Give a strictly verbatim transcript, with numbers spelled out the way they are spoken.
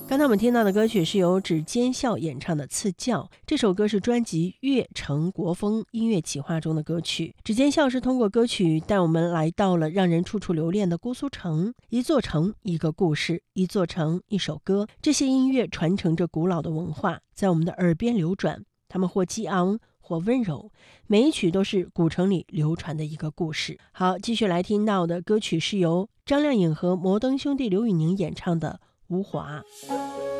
刚才我们听到的歌曲是由指尖笑演唱的《赐教》，这首歌是专辑《乐成国风音乐企划》中的歌曲。指尖笑是通过歌曲带我们来到了让人处处留恋的姑苏城，一座城一个故事，一座城一首歌，这些音乐传承着古老的文化，在我们的耳边流转，它们或激昂或温柔，每一曲都是古城里流传的一个故事。好，继续来听到的歌曲是由张靓颖和摩登兄弟刘宇宁演唱的《无华》。